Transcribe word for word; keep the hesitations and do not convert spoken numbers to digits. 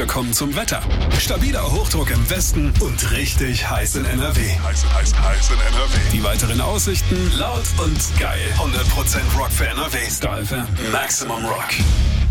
wir kommen zum Wetter. Stabiler Hochdruck im Westen und richtig heiß in N R W. Heiß, heiß, heiß in N R W. Die weiteren Aussichten laut und geil. hundert Prozent Rock für N R W. Star F M. Maximum Rock.